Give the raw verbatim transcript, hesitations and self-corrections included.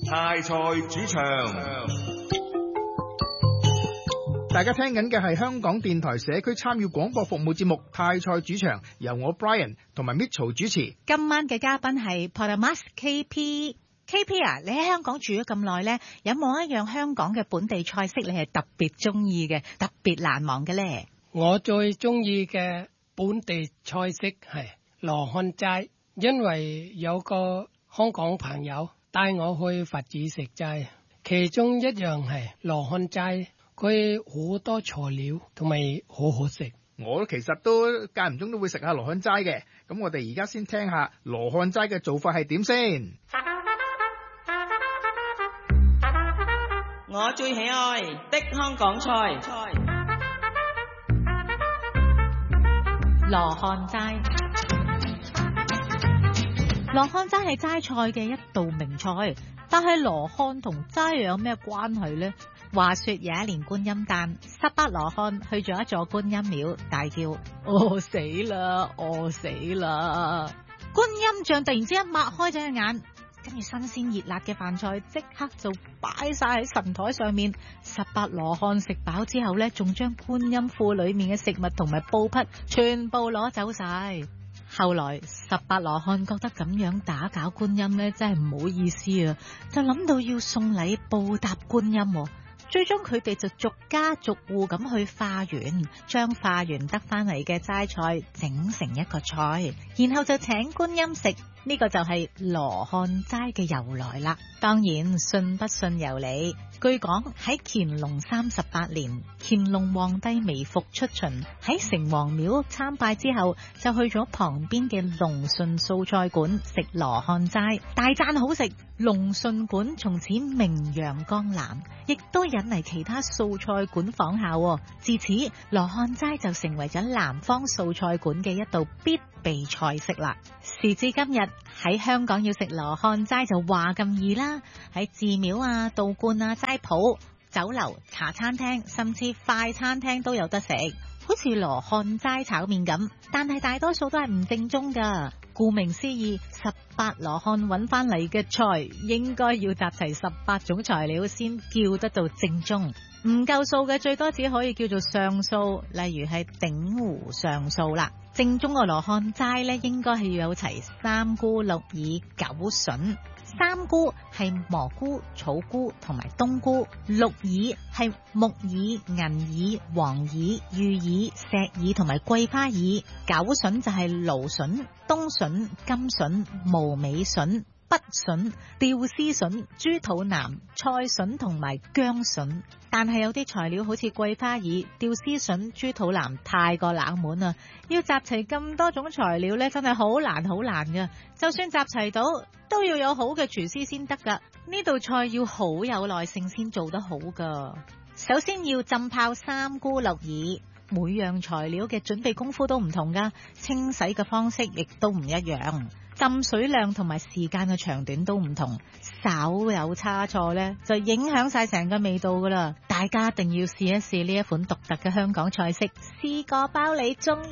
泰菜主場。 大家聽緊嘅係香港電台社區參與廣播服務節目《泰菜主場》，由我 Brian 同埋 Mitchell 主持。 今晚嘅嘉賓係 Podamas K P。K P 啊，你喺香港住咗咁耐呢，有冇一樣香港嘅本地菜式你係特別中意嘅、特別難忘嘅呢？ 我最中意嘅本地菜式係羅漢齋，因為有個香港朋友帶我去佛寺食齋，其中一樣係羅漢齋，佢好多材料同埋好好食。 我其實都間唔中都會食下羅漢齋嘅，咁我哋而家先聽下羅漢齋嘅做法係點先。 我最喜愛的香港菜， 羅漢齋。羅漢齋係齋菜嘅一道名菜，但係羅漢同齋又有咩關係呢？話說有一年觀音誕，十八羅漢去咗一座觀音廟，大叫：餓死啦，餓死啦！觀音像突然之間擘開咗隻眼，跟住新鮮熱辣嘅飯菜即刻就擺晒喺神台上面。十八羅漢食飽之後呢，仲將觀音庫裏面嘅食物同埋布匹全部攞走晒。後來十八羅漢覺得咁樣打攪觀音呢，真係唔好意思啊，就諗到要送禮報答觀音。最終佢哋就逐家逐戶咁去化緣，將化緣得翻嚟嘅齋菜整成一個菜，然後就請觀音食。呢個就係羅漢齋嘅由來啦。當然信不信由你。據講喺乾隆三十八年，乾隆皇帝微服出巡，喺城隍廟參拜之後，就去咗旁邊嘅龍順素菜館食羅漢齋，大讚好食。龍順館從此名揚江南，亦都引嚟其他素菜館仿效。自此羅漢齋就成為咗南方素菜館嘅一道必備菜式啦。時至今日喺香港要食羅漢齋就話咁易啦，喺寺廟啊、道觀啊、齋鋪、酒樓、茶餐廳甚至快餐廳都有得食，好似羅漢齋炒麵咁，但係大多數都係唔正宗噶。顧名思義，十八羅漢揾翻嚟嘅菜應該要集齊十八種材料先叫得到正宗，唔夠數嘅最多只可以叫做上數，例如係鼎湖上數啦。正宗嘅羅漢齋咧，應該係要有齊三菇、六耳、九筍。三菇係蘑菇、草菇同埋冬菇，六耳係木耳、銀耳、黃耳、芋耳、石耳同埋桂花耳，九筍就係蘆筍、冬筍、金筍、無尾筍、北筍、吊絲筍、豬肚南、菜筍同埋薑筍。但係有啲材料好似桂花耳、吊絲筍、豬肚南太過冷門啊，要集齊咁多種材料咧，真係好難好難噶。就算集齊到，都要有好嘅廚師先得噶。呢道菜要好有耐性先做得好噶。首先要浸泡三菇六耳，每樣材料嘅準備功夫都唔同噶，清洗嘅方式亦都唔一樣。浸水量同埋時間嘅長短都唔同，稍有差錯呢，就影響晒成個味道噶啦。大家一定要試一試呢一款獨特嘅香港菜式，試過包你中。